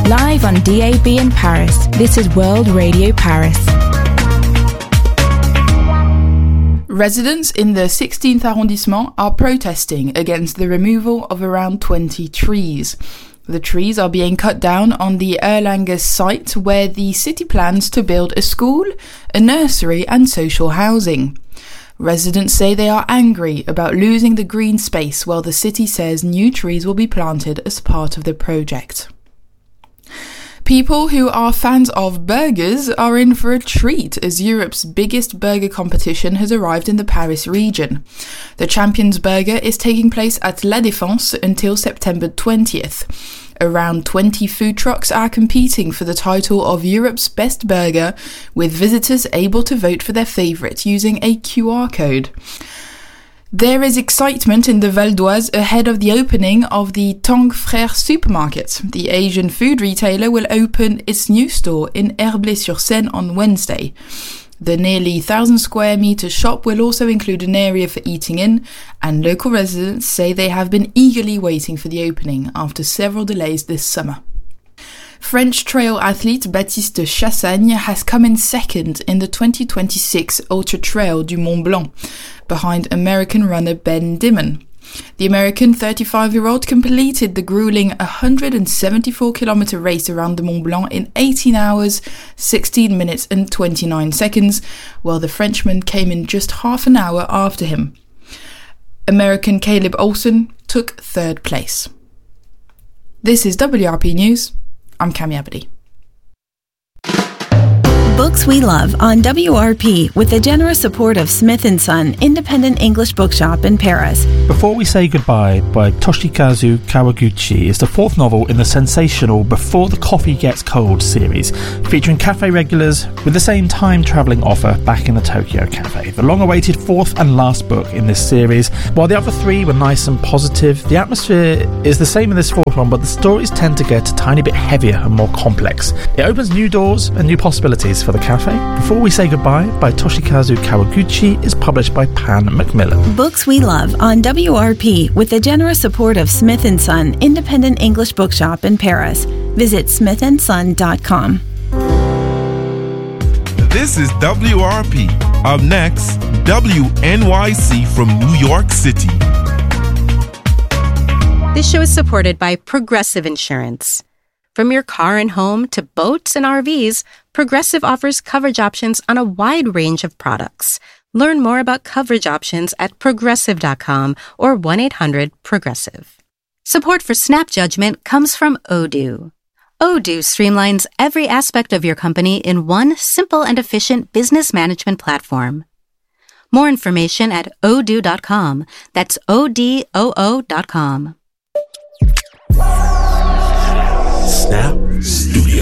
Live on DAB in Paris, this is World Radio Paris. Residents in the 16th arrondissement are protesting against the removal of around 20 trees. The trees are being cut down on the Erlanger site where the city plans to build a school, a nursery and social housing. Residents say they are angry about losing the green space while the city says new trees will be planted as part of the project. People who are fans of burgers are in for a treat as Europe's biggest burger competition has arrived in the Paris region. The Champions Burger is taking place at La Défense until September 20th. Around 20 food trucks are competing for the title of Europe's best burger, with visitors able to vote for their favourite using a QR code. There is excitement in the Val d'Oise ahead of the opening of the Tang Frères supermarket. The Asian food retailer will open its new store in Herblay-sur-Seine on Wednesday. The nearly 1,000 square metre shop will also include an area for eating in, and local residents say they have been eagerly waiting for the opening after several delays this summer. French trail athlete Baptiste Chassagne has come in second in the 2026 Ultra Trail du Mont Blanc, behind American runner Ben Dimon. The American 35-year-old completed the grueling 174-kilometre race around the Mont Blanc in 18 hours, 16 minutes and 29 seconds, while the Frenchman came in just half an hour after him. American Caleb Olson took third place. This is WRP News. I'm Cami Abadi. Books we love on WRP with the generous support of Smith & Son, independent English bookshop in Paris. Before We Say Goodbye by Toshikazu Kawaguchi is the fourth novel in the sensational Before the Coffee Gets Cold series, featuring cafe regulars with the same time-travelling offer back in the Tokyo Cafe. The long-awaited fourth and last book in this series. While the other three were nice and positive, the atmosphere is the same in this fourth one, but the stories tend to get a tiny bit heavier and more complex. It opens new doors and new possibilities for the cafe. Before We Say Goodbye by Toshikazu Kawaguchi is published by Pan Macmillan. Books we love on WRP with the generous support of Smith & Son, independent English bookshop in Paris. Visit smithandson.com. This is WRP. Up next, WNYC from New York City. This show is supported by Progressive Insurance. From your car and home to boats and RVs, Progressive offers coverage options on a wide range of products. Learn more about coverage options at progressive.com or 1-800-PROGRESSIVE. Support for Snap Judgment comes from Odoo. Odoo streamlines every aspect of your company in one simple and efficient business management platform. More information at odoo.com. That's ODOO.com. Snap Studio.